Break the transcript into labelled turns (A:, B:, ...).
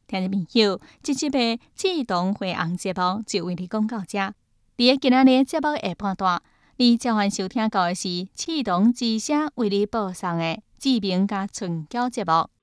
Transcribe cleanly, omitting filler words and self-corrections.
A: 听众朋友，这集的启动会红节目就为你讲到这。伫今仔日节目下半段，你召唤收听到的是启动之声为你播送的志明甲春娇节目。